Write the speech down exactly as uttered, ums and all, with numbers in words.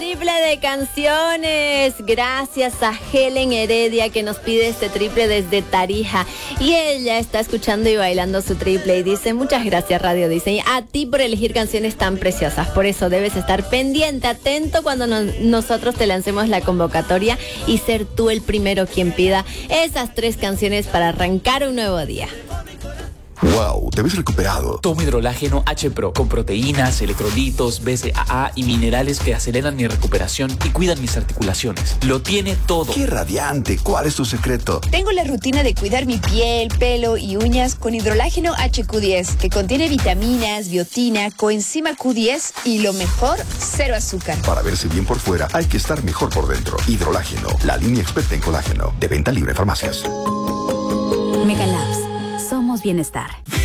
Triple de canciones, gracias a Helen Heredia que nos pide este triple desde Tarija y ella está escuchando y bailando su triple y dice: muchas gracias Radio Disney, a ti por elegir canciones tan preciosas, por eso debes estar pendiente, atento cuando nos, nosotros te lancemos la convocatoria y ser tú el primero quien pida esas tres canciones para arrancar un nuevo día. Wow, te ves recuperado. Tomo hidrolágeno H Pro con proteínas, electrolitos, B C A A y minerales que aceleran mi recuperación y cuidan mis articulaciones. Lo tiene todo. ¡Qué radiante! ¿Cuál es tu secreto? Tengo la rutina de cuidar mi piel, pelo y uñas con hidrolágeno H Q diez, que contiene vitaminas, biotina, coenzima Q diez y lo mejor, cero azúcar. Para verse bien por fuera, hay que estar mejor por dentro. Hidrolágeno, la línea experta en colágeno. De venta libre en farmacias. Megalabs. Somos bienestar.